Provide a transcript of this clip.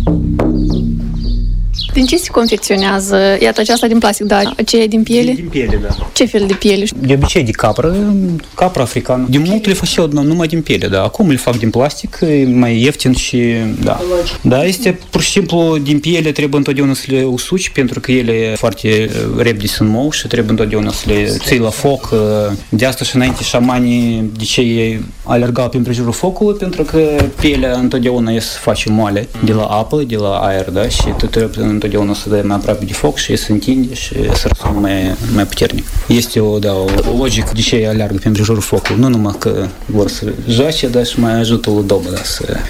Din ce se confecționează? Iată, aceasta din plastic, dar aceea din piele? Din piele, da. Ce fel de piele? De obicei de capră africană. Din mult le făceau numai din piele, da. Acum le fac din plastic, e mai ieftin și, da. Da, este pur și simplu din piele, trebuie întotdeauna să le usuci, pentru că ele foarte repede sunt mou și trebuie întotdeauna să le ții la foc. De asta și înainte șamanii, de ce ei alergau pe împrejurul focului, pentru că pielea întotdeauna e să face moale de la apă, de la aer, da, și tu trebuie întotdeauna să dai mai aproape de foc și să întinde și să răsună mai puternic. Este o logică de ce ei alergă pe împrejurul focului, nu numai că vor să joace, dar și mai ajută o dobă, da, să